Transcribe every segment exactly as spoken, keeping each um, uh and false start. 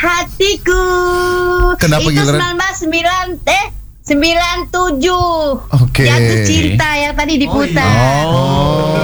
hatiku. Kenapa itu giliran? seribu sembilan ratus sembilan eh sembilan puluh tujuh. Oke. Jatuh cinta yang tadi diputar. Oh.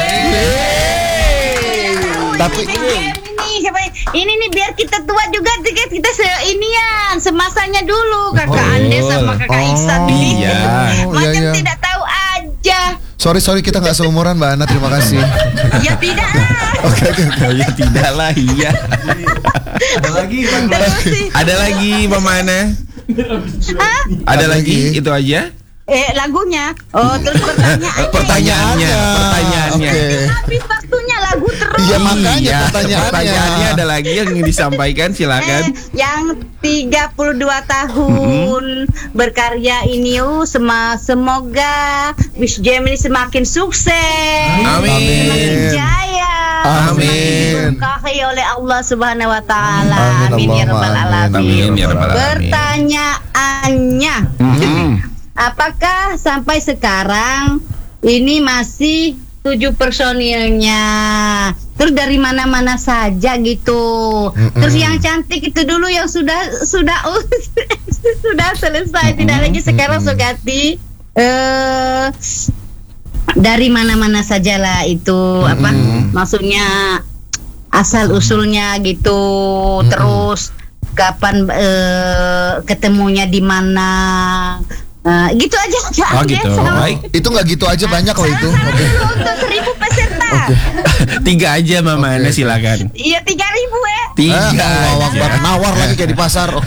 Tapi ini siapa ini nih biar kita tua juga kita kita se inian semasanya dulu kakak Oh. Ande sama kakak Iksan Oh, nih. iya. Macam Iya, iya. tidak tahu aja. sorry sorry kita nggak seumuran Mbak Ana, terima kasih. Ya tidak lah. Oke oke oke. Oh ya tidak lah, iya. Ada lagi Bang. Terus sih. Ada lagi Mamana? Hah? Ada Ada lagi? lagi? Itu aja? Eh lagunya. Oh terus pertanyaannya. Pertanyaannya, pertanyaannya. Oke. Habis waktunya lagu terus. Iya makanya Iya, pertanyaannya. pertanyaannya ada lagi yang ingin disampaikan, silakan. Eh, yang tiga puluh dua tahun berkarya ini uh, sema, semoga Wish Jam ini semakin sukses. Amin. Semakin jaya. Amin. Semakin diberkahi oleh Allah Subhanahu wa taala. Amin, Amin ya rabbal Allahumma alamin. Amin ya rabbal alamin. Pertanyaannya, Mm-mm. apakah sampai sekarang ini masih tujuh personilnya? Terus dari mana-mana saja gitu. Mm-mm. Terus yang cantik itu dulu yang sudah sudah sudah selesai, tidak lagi sekarang Sugati. Eh dari mana-mana sajalah itu apa? Maksudnya asal usulnya gitu. Terus kapan eh, ketemunya di mana? Nah, gitu aja Kak Oh, Ade. gitu. Sama- Baik. Itu nggak gitu aja banyak loh itu. Oke. Untuk seribu peserta. Tiga aja Mamana, Oke. silakan. Iya tiga ribu ya. Tiga Eh, Allahu aja. Akbar. Nawar lagi kayak di pasar. Oke.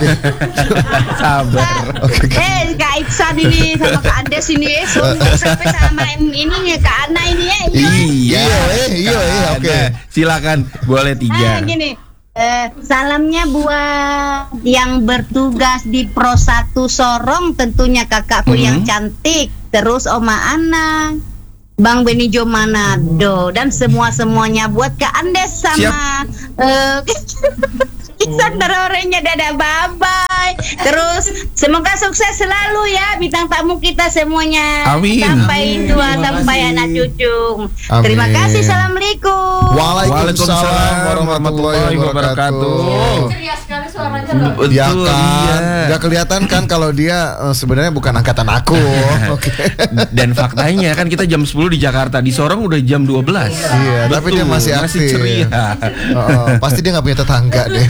Sabar. Eh Kak Iksan ini sama Kak Andes ini eh, sombong sampai sama ini ya Kak Ana ini ya. Iya. Iya, Iya, eh, iya, eh, oke. Ada. Silakan, boleh Ah, tiga. gini. Eh, salamnya buat yang bertugas di Pro satu Sorong, tentunya kakakku Mhm. yang cantik, terus Oma Ana, Bang Benijo Manado, dan semua-semuanya buat Kak Andes sama eh Iksan Terorenya, dadah bye-bye. Terus semoga sukses selalu ya bintang tamu kita semuanya. Amin. Sampai tua, Terima sampai kasih. anak cucu. Amin. Terima kasih. Assalamualaikum. Waalaikumsalam warahmatullahi wabarakatuh. Ceria sekali suaranya loh. Betul, Ya kan, iya. nggak kelihatan kan kalau dia eh, sebenarnya bukan angkatan aku. Oke. Dan faktanya kan kita jam sepuluh di Jakarta, di Sorong udah jam dua belas. Iya, tapi dia masih Masih aktif. ceria. Oh, oh, pasti dia nggak punya tetangga deh.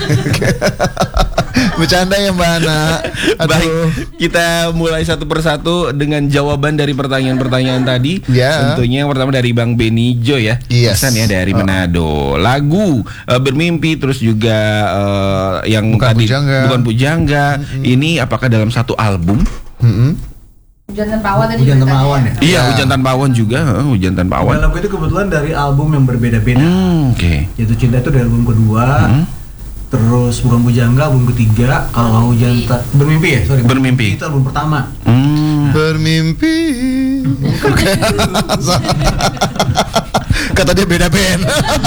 Bercanda ya Mbak Ana. Aduh. Baik, kita mulai satu persatu dengan jawaban dari pertanyaan-pertanyaan tadi. Ya. Tentunya yang pertama dari Bang Benijo ya. Yes. Pesan ya dari Oh. Manado. Lagu eh, Bermimpi, terus juga eh, yang Bukan tadi Pujangga. Bukan Pujangga. Ini apakah dalam satu album? Mm-mm. Hujan tanpa awan tadi. Hujan beritanya. tanpa awan ya. Iya, Ya. Hujan Tanpa Awan juga. eh, Hujan Tanpa Awan. Dan lagu itu kebetulan dari album yang berbeda-beda. Hmm, oke. Jatuh Cinta itu dari album kedua. Hmm. Terus Bukan Pujangga album ketiga. Kalau Hujan Ta- Bermimpi ya, sorry. Bermimpi. Itu album pertama. Hmm. Bermimpi. Oke. Kata dia beda band.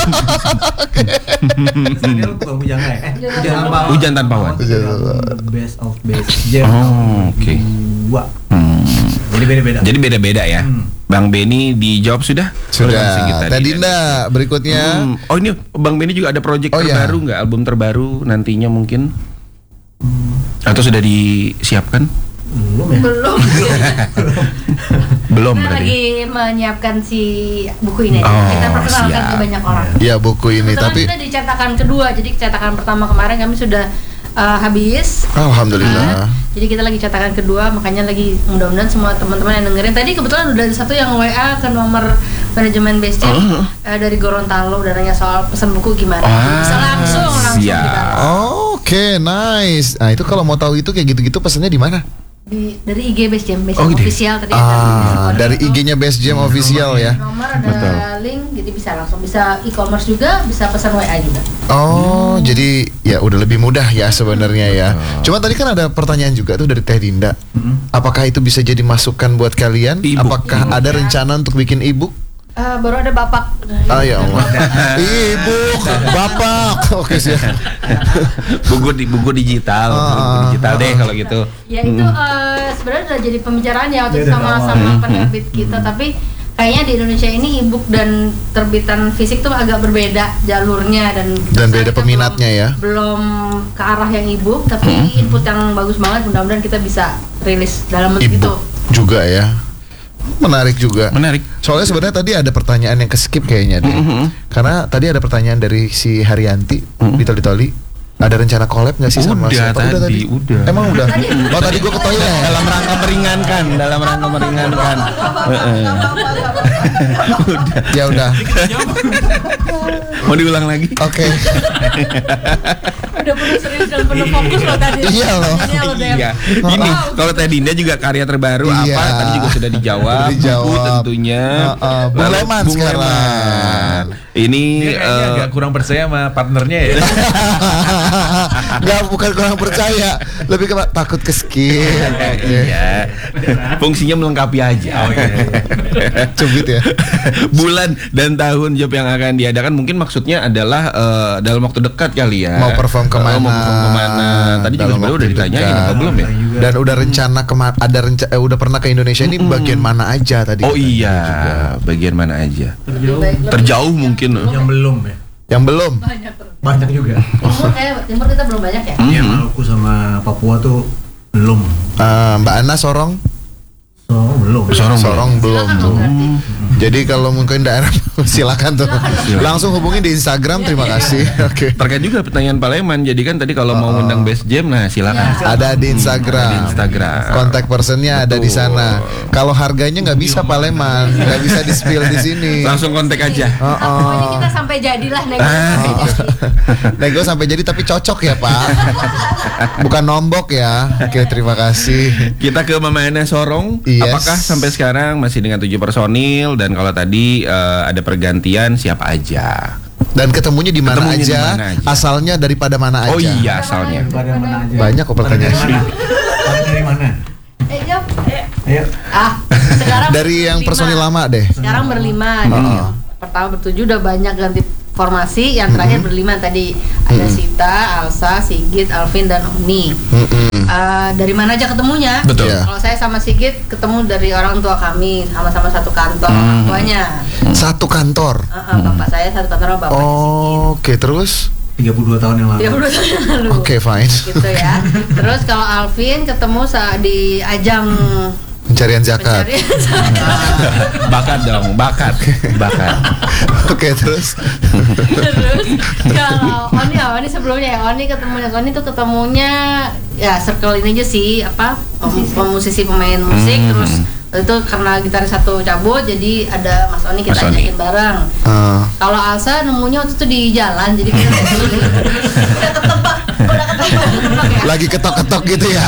Ini Bukan Pujangga ya. Eh, Hujan Tanpa Awan. Hujan Tanpa Awan. Itu dari album The Best of Best Jam. Oh, album oke. Kedua. Hmm. Jadi beda-beda. Jadi beda-beda ya. Hmm. Bang Beni dijawab sudah? Langsung Sudah. kita Teh di- Dinda berikutnya. Hmm. Oh ini Bang Beni juga ada project Oh, iya. terbaru nggak? Album terbaru nantinya mungkin? Atau sudah disiapkan? Belum ya? Belum. Belum Kita berarti. lagi menyiapkan si buku ini. Oh, Kita perkenalkan siap. ke banyak orang. Ya buku ini Kebetulan tapi kita di cetakan kedua, jadi cetakan pertama kemarin kami sudah uh, habis. alhamdulillah. Nah, jadi kita lagi cetakan kedua, makanya lagi mudah-mudahan semua teman-teman yang dengerin. Tadi kebetulan udah ada satu yang W A ke nomor manajemen Base Jam Oh. uh, dari Gorontalo, udah nanya soal pesan buku gimana. Ah, Bisa langsung langsung siap. kita Oke, nice. Nah, itu kalau mau tahu itu kayak gitu-gitu pesannya di mana? di, dari I G Base Jam, Base Oh, Jam gitu. official tadi. Ah, dari I G-nya Best Jam official ya. Nomor ada Betul. link, jadi bisa langsung bisa e-commerce juga, bisa pesan W A juga. Oh, jadi ya udah lebih mudah ya sebenarnya ya. Cuma tadi kan ada pertanyaan juga tuh dari Teh Dinda. Apakah itu bisa jadi masukan buat kalian? E-book. Apakah E-book, ada ya. rencana untuk bikin e-book? Eh, baru ada bapak. Ah ya Allah. E-book, bapak. Oke sih. buku di buku digital, Ah, buku digital deh kalau gitu. Ya itu eh, sebenarnya udah jadi pembicaraan ya waktu Ya, itu udah sama awal. sama Hmm, penerbit kita, tapi kayaknya di Indonesia ini e-book dan terbitan fisik tuh agak berbeda jalurnya dan Dan kita beda peminatnya belum, ya. belum ke arah yang e-book tapi input yang bagus banget, mudah-mudahan kita bisa rilis dalam bentuk itu. E-book juga ya. Menarik juga. Menarik. Soalnya sebenarnya tadi ada pertanyaan yang ke-skip kayaknya deh. Mhm. Karena tadi ada pertanyaan dari si Haryanti Mhm. di Toli-Toli. Ada rencana collab nggak sih sama Udah siapa? tadi, udah. Emang udah. Oh tadi gua ke toilet. Dalam rangka meringankan, dalam rangka meringankan. Heeh. Udah. Ya udah. Mau diulang lagi? Oke. Udah penuh serius dan penuh fokus loh tadi. Iya loh. Tanya lo, Dem. Iya. Ini kalau Teh Dinda juga karya terbaru Iya. apa? Tadi juga sudah dijawab. Sudah dijawab. Buku tentunya. Heeh, Bung Lalu Leman Bung sekarang. Leman. Ini Dia kayaknya eh, agak kurang percaya sama partnernya ya. Nggak, bukan kurang percaya, lebih ke takut ke skip. iya. Fungsinya melengkapi aja. Oh, iya, iya. Cubit ya. Bulan dan tahun job yang akan diadakan mungkin maksudnya adalah eh, dalam waktu dekat kali ya. Mau perform kemana? Oh, mau perform kemana? Tadi juga Dalam sebenarnya waktu udah ditanyain dekat. apa belum ya? Dan udah rencana kemana? Ada rencana? Eh, udah pernah ke Indonesia ini bagian mana aja tadi? Oh katanya iya, juga. bagian mana aja? Lebih baik lebih- Terjauh mungkin. Yang belum ya. Yang belum. banyak terus. Banyak juga. Timur kayak timur kita belum banyak ya. Iya, Maluku sama Papua tuh belum. Ah, Mbak Ana Sorong? So, belum. Sorong belum. Sorong belum Silakan tuh. dong berarti. Jadi kalau mungkin daerah silakan tuh. Langsung hubungi di Instagram. Terima kasih. Oke. Terkait juga pertanyaan Pak Leman. Jadi kan tadi kalau mau ngundang Best Jam, nah silakan. Ada di Instagram. Di Instagram. Kontak personnya ada di sana. Kalau harganya nggak bisa Pak Leman, nggak bisa di spill di sini. Langsung kontak aja. Oh, Nah, pokoknya kita sampai jadilah nego Ah. sampai jadi. Nego sampai jadi tapi cocok ya Pak. Bukan nombok ya. Oke, terima kasih. Kita ke Mama Ana Sorong. Yes. Apakah sampai sekarang masih dengan tujuh personil dan kalau tadi eh, ada pergantian siapa aja? Dan ketemunya di mana Ketemunya di aja, mana aja. asalnya daripada mana aja. Oh iya asalnya. Pada mana aja. Banyak kok Pada dari pertanyaan. mana? Pada dari mana? Eh, jawab. Eh, Ayo. ah, sekarang Dari yang berlima. personil lama deh. Sekarang berlima. Jadi Oh. pertama bertujuh udah banyak ganti formasi. Yang terakhir berlima tadi ada Sita, Alsa, Sigit, Alvin dan Oni. Mm-mm. Eh, dari mana aja ketemunya? Betul. Iya. Kalau saya sama Sigit ketemu dari orang tua kami, sama-sama satu kantor Hmm. orang tuanya. Satu kantor. Eh, eh, bapak saya satu kantor sama bapak Oh, oke terus. tiga puluh dua tahun yang lalu. tiga puluh tahun yang lalu. Oke, fine. Gitu ya. Terus kalau Alvin ketemu sa- di ajang Pencarian zakat. pencarian Bakat dong, bakat, bakat. Oke, terus. Terus kalau Oni, oh, Oni sebelumnya ya Oni ketemunya Oni tuh ketemunya ya circle ini aja sih apa pem- pemusisi pemain musik Hmm. terus itu karena gitaris satu cabut jadi ada Mas Oni kita Mas Oni. ajakin bareng. Ah, Kalau Alsa nemunya waktu itu di jalan jadi kita udah ketebak udah ketebak ketebak ya. lagi ketok-ketok gitu ya.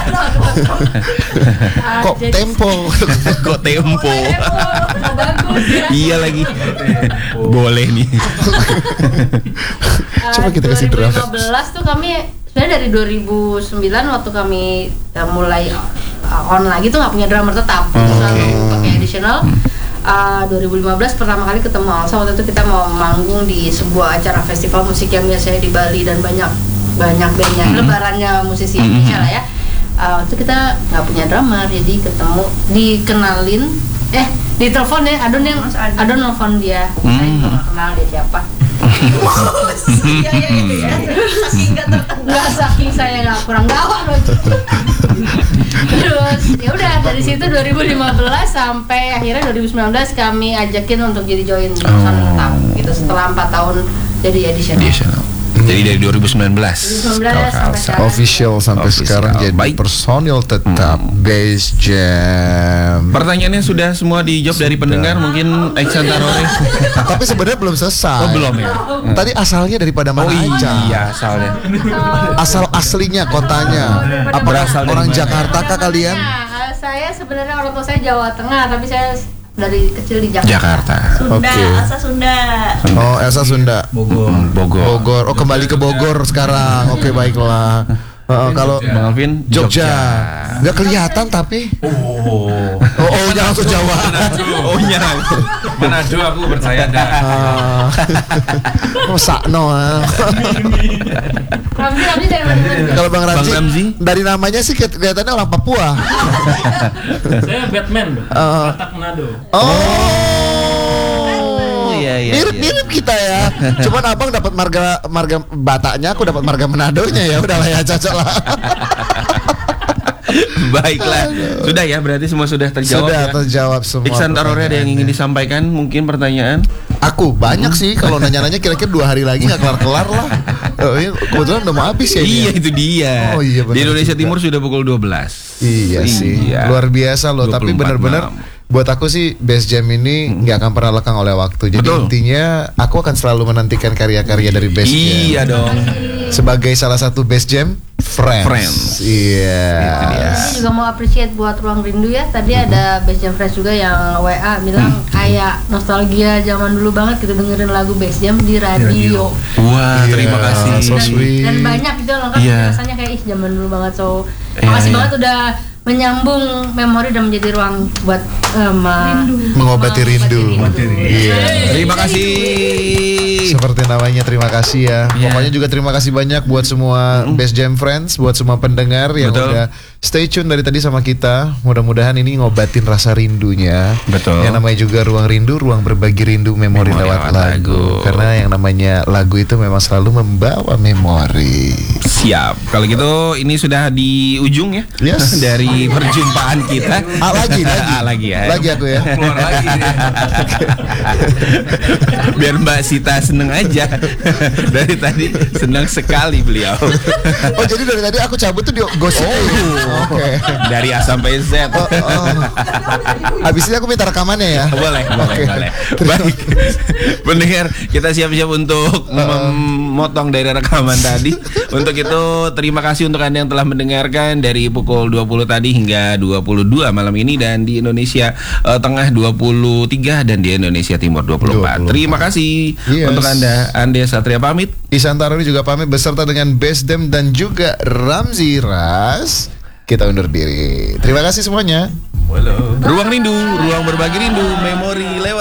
Ah, Kok jadi- tempo? Kok tempo? Oh, bagus ya. Iya lagi. Boleh nih. Coba kita kasih dua ribu draft. lima belas tuh kami sebenarnya dari dua ribu sembilan waktu kami ya, mulai uh, on lagi tuh nggak punya drummer tetap Oh, selalu oke. pakai additional. Uh, dua ribu lima belas pertama kali ketemu Alsa waktu itu kita mau manggung di sebuah acara festival musik yang biasanya di Bali dan banyak banyak bandnya lebarannya musisi Indonesia lah ya. Uh, waktu itu kita nggak punya drummer jadi ketemu dikenalin eh ditelepon ya Adon yang Adon nelfon dia saya juga nggak kenal dia siapa. Iya iya iya. Saking nggak terkenal. Nggak saking saya nggak kurang gawat loh. Terus ya udah dari situ dua ribu lima belas sampai akhirnya dua ribu sembilan belas kami ajakin untuk jadi join personil tetap gitu setelah empat tahun jadi additional. Additional. Jadi dari dua ribu sembilan belas. dua ribu sembilan belas kalau sampai Alsa. sekarang. Official sampai Official. sekarang jadi Baik. personil tetap Bass Jam. Pertanyaannya sudah semua dijawab dari pendengar mungkin Eksan Tarore. Tapi sebenarnya belum selesai. Oh belum ya? Tadi asalnya daripada mana Oh aja? iya asalnya. Asal aslinya kotanya. Apa Berasal dari orang mana? Jakarta kah kalian? Nah, saya sebenarnya orang tua saya Jawa Tengah tapi saya dari kecil di Jakarta. Jakarta. Sunda, Oke. Elsa Sunda. Oh, Elsa Sunda. Bogor. Hmm, Bogor. Bogor. Oh, kembali ke Bogor sekarang. Oke, baiklah. Uh, kalau Bang Alvin Jogja. Jogja. Nggak kelihatan tapi. Oh. Oh, oh jangan langsung Jawa. Oh iya. Manado aku percaya dah. Ah. Oh, sakno. ah. Ramzi, Ramzi dari mana? Kalau Bang Ramzi, Bang Ramzi? dari namanya sih keli- kelihatannya orang Papua. Saya Batman dong. Uh. Batak Manado. Oh, iya, iya, mirip-mirip kita ya. Cuman abang dapat marga marga Bataknya, aku dapat marga Manadonya ya. Udahlah ya, cocok lah. Baiklah. Sudah ya, berarti semua sudah terjawab. Sudah ya? terjawab semua. Iksan Tarore ada yang ingin disampaikan mungkin pertanyaan? Aku banyak sih kalau nanya-nanya kira-kira dua hari lagi nggak kelar-kelar lah. Oh, iya, kebetulan udah mau habis ya. Iya, ini. itu dia. Oh, iya, benar Di Indonesia juga. Timur sudah pukul dua belas. Iya sih, Iya. luar biasa loh. Tapi dua puluh empat benar-benar malam. buat aku sih Best Jam ini nggak akan pernah lekang oleh waktu. Jadi Betul. intinya aku akan selalu menantikan karya-karya dari Best Jam. Iya dong. Sebagai salah satu Best Jam Friends. Friends. Iya. Itu dia. Saya juga mau appreciate buat Ruang Rindu ya. Tadi ada Best Jam Friends juga yang W A bilang kayak nostalgia zaman dulu banget gitu dengerin lagu Best Jam di radio. Wah, Iya, terima kasih. so sweet. Dan banyak gitu lengkap Iya. rasanya kayak ih zaman dulu banget. So Iya, makasih iya. banget udah menyambung memori dan menjadi ruang buat eh, ma- Mengobati rindu. Iya. Terima kasih. Seperti namanya terima kasih ya. Iya. Pokoknya juga terima kasih banyak buat semua Best Jam Friends, buat semua pendengar yang Betul. udah stay tune dari tadi sama kita. Mudah-mudahan ini ngobatin rasa rindunya. Betul. Yang namanya juga ruang rindu, ruang berbagi rindu, memori, Memori lewat lewat lagu. lagu. Karena yang namanya lagu itu memang selalu membawa memori. Siap. Kalau gitu ini sudah di ujung ya. Yes. Dari perjumpaan kita. Ah, lagi, lagi. Ah, lagi ya. Lagi aku ya. Keluar lagi dia. Biar Mbak Sita seneng aja. Dari tadi senang sekali beliau. Oh, jadi dari tadi aku cabut tuh di gosip. Oh. Oke. Dari A sampai Z. Oh, oh. Habis ini aku minta rekamannya ya. Boleh, boleh, Oke. boleh. Baik. Pendengar, kita siap-siap untuk memotong dari rekaman tadi. Untuk itu, terima kasih untuk Anda yang telah mendengarkan dari pukul dua puluh tadi hingga dua puluh dua malam ini, dan di Indonesia eh, Tengah dua puluh tiga dan di Indonesia Timur dua puluh empat. dua puluh empat. Terima kasih Yes. untuk Anda. Ande Satria pamit. Isan Taruri juga pamit beserta dengan Best Dem dan juga Ramzi Ras. Kita undur diri. Terima kasih semuanya. Ruang rindu, ruang berbagi rindu, memori lewat